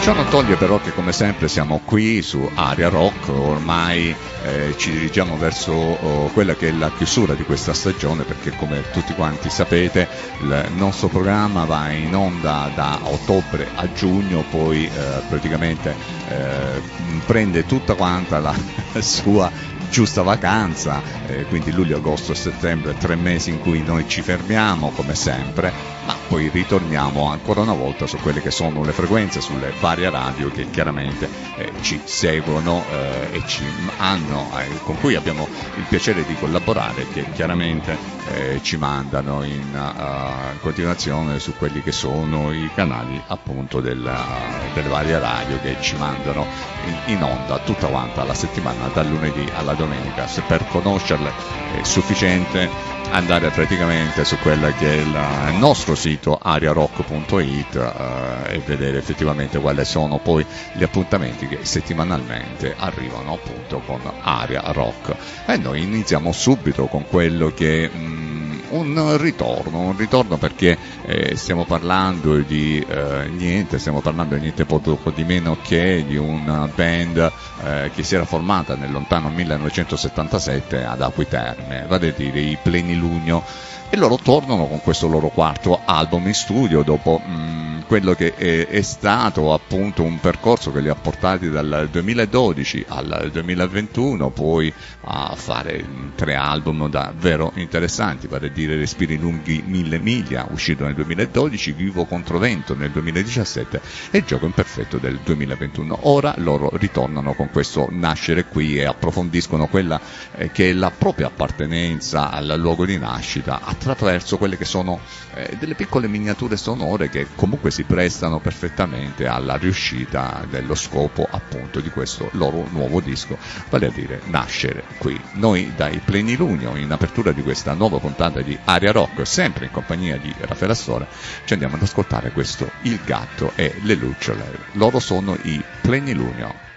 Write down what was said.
Ciò non toglie però che come sempre siamo qui su Aria Rock, ormai ci dirigiamo verso quella che è la chiusura di questa stagione, perché come tutti quanti sapete il nostro programma va in onda da ottobre a giugno, poi praticamente prende tutta quanta la sua giusta vacanza, quindi luglio, agosto, settembre, 3 mesi in cui noi ci fermiamo come sempre, ma poi ritorniamo ancora una volta su quelle che sono le frequenze, sulle varie radio che chiaramente ci seguono e ci hanno, con cui abbiamo il piacere di collaborare, che chiaramente ci mandano in continuazione su quelli che sono i canali appunto delle varie radio che ci mandano in onda tutta quanta la settimana, dal lunedì alla domenica. Se per conoscerle è sufficiente andare praticamente su quella che è il nostro sito ariarock.it e vedere effettivamente quali sono poi gli appuntamenti che settimanalmente arrivano appunto con Aria Rock. E noi iniziamo subito con quello che un ritorno perché stiamo parlando di niente poco di meno che di una band che si era formata nel lontano 1977 ad Acqui Terme, vale a dire i Plenilunio, e loro tornano con questo loro quarto album in studio dopo quello che è stato appunto un percorso che li ha portati dal 2012 al 2021, poi a fare 3 album davvero interessanti, vale a dire Respiri lunghi 1000 miglia, uscito nel 2012, Vivo contro vento nel 2017 e Gioco imperfetto del 2021. Ora loro ritornano con questo nascere qui e approfondiscono quella che è la propria appartenenza al luogo di nascita attraverso quelle che sono delle piccole miniature sonore che comunque si prestano perfettamente alla riuscita dello scopo appunto di questo loro nuovo disco, vale a dire nascere qui. Noi dai Plenilunio, in apertura di questa nuova puntata di Aria Rock, sempre in compagnia di Raffaele Astore, ci andiamo ad ascoltare questo Il gatto e le lucciole. Loro sono i Plenilunio.